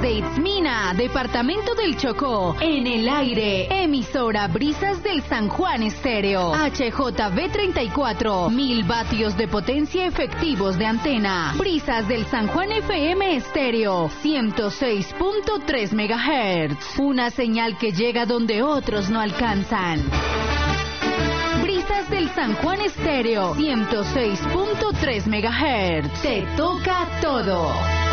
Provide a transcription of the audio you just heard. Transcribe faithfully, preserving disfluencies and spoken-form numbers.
Desde Itzmina, departamento del Chocó, en el aire, emisora Brisas del San Juan Estéreo, H J V treinta y cuatro, mil vatios de potencia efectivos de antena. Brisas del San Juan F M Estéreo, ciento seis punto tres megahertz, una señal que llega donde otros no alcanzan. Brisas del San Juan Estéreo, ciento seis punto tres megahertz, te toca todo.